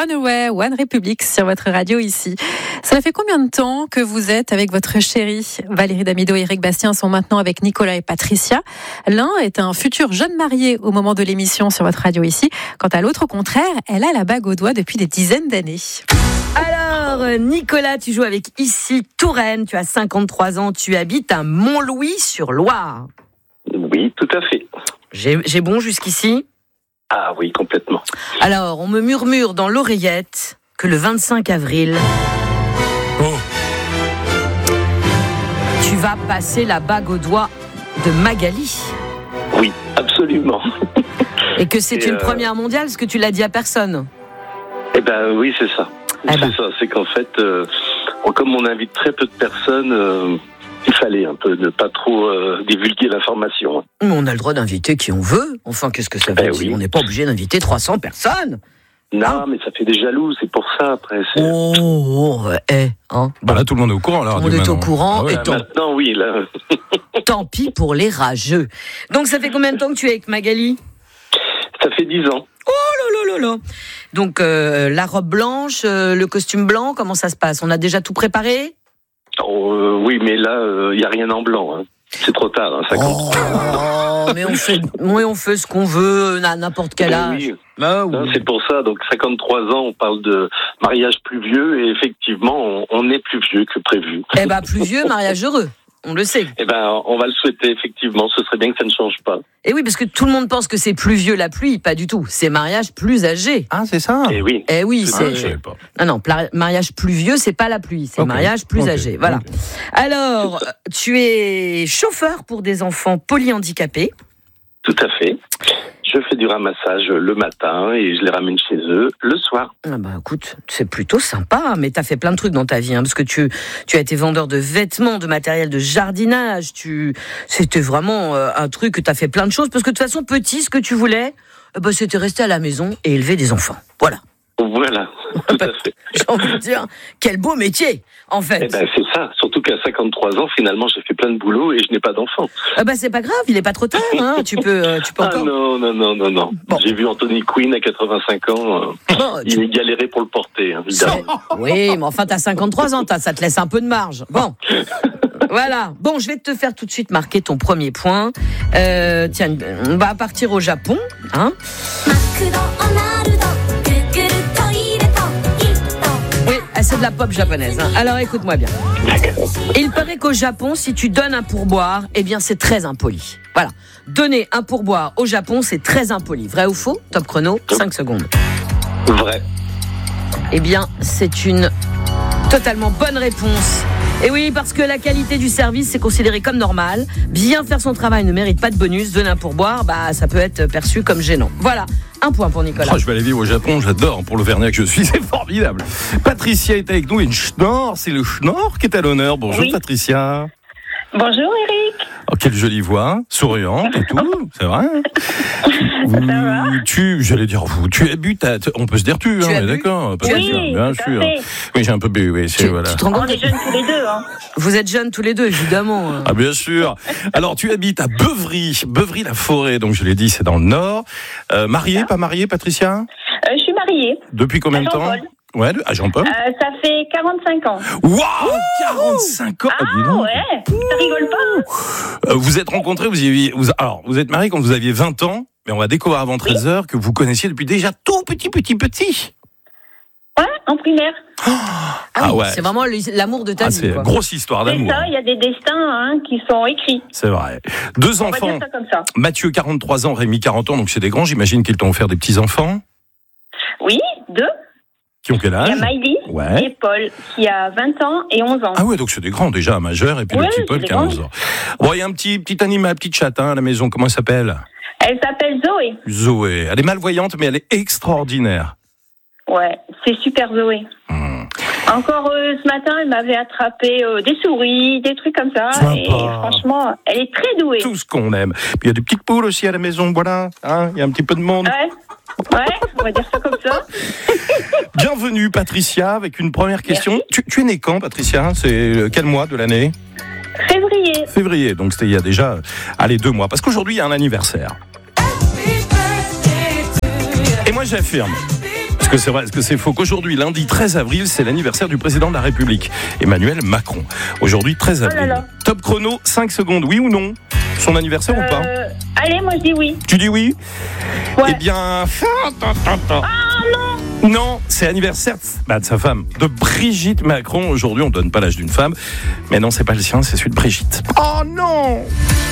Runaway, One Republic sur votre radio ici. Ça fait combien de temps que vous êtes avec votre chérie? Valérie Damido et Eric Bastien sont maintenant avec Nicolas et Patricia. L'un est un futur jeune marié au moment de l'émission sur votre radio ici. Quant à l'autre, au contraire, elle a la bague au doigt depuis des dizaines d'années. Alors, Nicolas, tu joues avec ici Touraine, tu as 53 ans, tu habites à Montlouis-sur-Loire. Oui, tout à fait. J'ai bon jusqu'ici? Ah oui, complètement. Alors, on me murmure dans l'oreillette que le 25 avril, tu vas passer la bague au doigt de Magali. Oui, absolument. Et que c'est une première mondiale, parce que tu l'as dit à personne. Eh ben oui, c'est ça. C'est qu'en fait, comme on invite très peu de personnes, il fallait un peu ne pas trop divulguer l'information. Mais on a le droit d'inviter qui on veut. Enfin, qu'est-ce que ça veut dire? Oui. On n'est pas obligé d'inviter 300 personnes. Non, mais ça fait des jaloux, c'est pour ça après. Là, tout le monde est au courant. Là, tout le monde est au courant. Ah ouais. Maintenant, oui, là. Tant pis pour les rageux. Donc, ça fait combien de temps que tu es avec Magali? Ça fait 10 ans. Oh là là là là. Donc, la robe blanche, le costume blanc, comment ça se passe? On a déjà tout préparé? Oui, mais là, il n'y a rien en blanc. Hein. C'est trop tard, 53. Mais on fait ce qu'on veut, à n'importe quel âge. Oui. Non, c'est pour ça. Donc, 53 ans, on parle de mariage plus vieux. Et effectivement, on est plus vieux que prévu. Eh ben, plus vieux, mariage heureux. On le sait. Eh ben, on va le souhaiter, effectivement. Ce serait bien que ça ne change pas. Et oui, parce que tout le monde pense que c'est plus vieux la pluie. Pas du tout. C'est mariage plus âgé. Ah, c'est ça? Eh oui. Eh oui, c'est. Je savais pas. Non, mariage plus vieux, c'est pas la pluie. C'est mariage plus âgé. Voilà. Okay. Alors, tu es chauffeur pour des enfants polyhandicapés. Tout à fait. Je fais du ramassage le matin et je les ramène chez eux le soir. Ah bah écoute, c'est plutôt sympa, mais t'as fait plein de trucs dans ta vie, parce que tu as été vendeur de vêtements, de matériel de jardinage, c'était vraiment un truc que t'as fait plein de choses, parce que de toute façon, petit, ce que tu voulais, c'était rester à la maison et élever des enfants. Voilà. Voilà, tout à fait. J'ai envie de dire, quel beau métier, en fait. Eh ben, c'est ça, surtout qu'à 53 ans, finalement, j'ai fait plein de boulot et je n'ai pas d'enfant. C'est pas grave, il est pas trop tard, tu peux encore... Non. Bon. J'ai vu Anthony Quinn à 85 ans, il est galéré pour le porter, évidemment. Oui, mais enfin, t'as 53 ans, ça te laisse un peu de marge. Bon, voilà. Bon, je vais te faire tout de suite marquer ton premier point. Tiens, on va partir au Japon, hein. Oui, c'est de la pop japonaise. Hein. Alors écoute-moi bien. Il paraît qu'au Japon, si tu donnes un pourboire, c'est très impoli. Voilà. Donner un pourboire au Japon, c'est très impoli. Vrai ou faux? Top chrono, 5 secondes. Vrai. C'est une totalement bonne réponse. Et oui, parce que la qualité du service, c'est considéré comme normal. Bien faire son travail ne mérite pas de bonus. Donner un pourboire, ça peut être perçu comme gênant. Voilà, un point pour Nicolas. Je vais aller vivre au Japon, j'adore. Pour l'Auvergnat que je suis, c'est formidable. Patricia est avec nous et une schnorr, c'est le schnorr qui est à l'honneur. Bonjour Patricia. Bonjour Eric. Oh, quelle jolie voix, souriante et tout, c'est vrai. Tu habites on peut se dire on est d'accord. Oui, bien sûr. Oui, j'ai un peu bu, oui. Voilà. On est jeunes tous les deux. Hein. Vous êtes jeunes tous les deux, évidemment. Ah, bien sûr. Alors, tu habites à Beuvry-la-Forêt, donc je l'ai dit, c'est dans le Nord. Mariée, pas mariée, Patricia? Je suis mariée. Depuis combien de temps? Ouais, à Jean-Paul. Ça fait 45 ans. Waouh, 45 ans. Ah ouais, ça rigole pas. Vous êtes rencontrés, vous êtes mariés quand vous aviez 20 ans, mais on va découvrir avant 13h que vous connaissiez depuis déjà tout petit. Ouais, en primaire. Ouais. C'est vraiment l'amour de ta vie. C'est une grosse histoire d'amour. C'est ça, il y a des destins qui sont écrits. C'est vrai. 2 enfants. On va dire ça comme ça. Mathieu, 43 ans, Rémi, 40 ans, donc c'est des grands. J'imagine qu'ils t'ont offert des petits-enfants. Oui, 2. Qui ont quel âge? Il y a Maïli et Paul, qui a 20 ans et 11 ans. Ah ouais, donc c'est des grands déjà, majeurs, et puis le petit Paul qui a 11 ans. Bon, il y a un petit animal, petite chatte à la maison, comment elle s'appelle? Elle s'appelle Zoé. Zoé, elle est malvoyante, mais elle est extraordinaire. Ouais, c'est super Zoé. Encore ce matin, elle m'avait attrapé des souris, des trucs comme ça. Sympa. Et franchement, elle est très douée. Tout ce qu'on aime. Puis il y a des petites poules aussi à la maison, voilà. Il y a un petit peu de monde. Ouais, on va dire ça comme ça. Bienvenue Patricia, avec une première question. Tu es née quand, Patricia? C'est quel mois de l'année? Février, donc c'était il y a déjà 2 mois. Parce qu'aujourd'hui, il y a un anniversaire. Et moi, j'affirme, parce que c'est vrai, est-ce que c'est faux qu'aujourd'hui, lundi 13 avril, c'est l'anniversaire du président de la République, Emmanuel Macron. Aujourd'hui, 13 avril. Oh là là. Top chrono, 5 secondes, oui ou non? Son anniversaire ou pas? Allez, moi je dis oui. Tu dis oui? Ouais. Eh bien... Ah non. Non, c'est l'anniversaire de sa femme, de Brigitte Macron. Aujourd'hui, on ne donne pas l'âge d'une femme. Mais non, c'est pas le sien, c'est celui de Brigitte. Oh non!